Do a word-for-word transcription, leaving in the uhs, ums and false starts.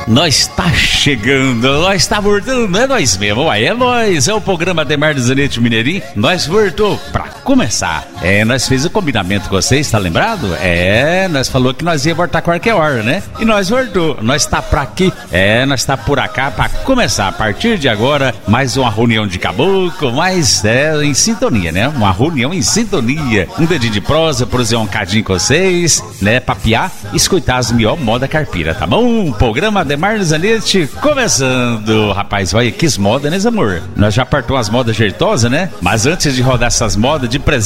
Nós tá chegando, nós tá voltando, é nós mesmo, uai, é nós, é o programa Ademar do Zanetti Mineirinho, nós voltou pra começar. É, nós fez o combinamento com vocês, tá lembrado? É, nós falou que nós ia voltar qualquer hora, né? E nós voltou, nós tá pra aqui, é, nós tá por acá pra começar, a partir de agora, mais uma reunião de caboclo, mais, é, em sintonia, né? Uma reunião em sintonia, um dedinho de prosa, prosear um cadinho com vocês, né? Papiar, escutar as melhor moda carpira, tá bom? O programa Ademar do Zanetti começando, rapaz, olha que moda, né, amor? Nós já partou as modas jeitosas, né? Mas antes de rodar essas modas de presente,